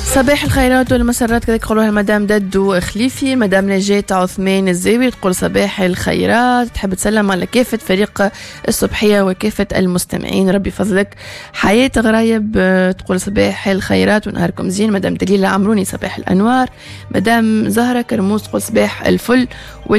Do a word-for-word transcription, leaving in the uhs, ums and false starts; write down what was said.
صباح الخيرات والمسرات كذلك يقولوها المدام ددو خليفي. مدام نجاة عثمان الزاوي تقول صباح الخيرات، تحب تسلم على كافة فريق الصبحية وكافة المستمعين، ربي فضلك. حياة غرايب تقول صباح الخيرات ونهاركم زين. مدام دليلة عمروني صباح الأنوار. مدام زهرة كرموس تقول صباح الفل.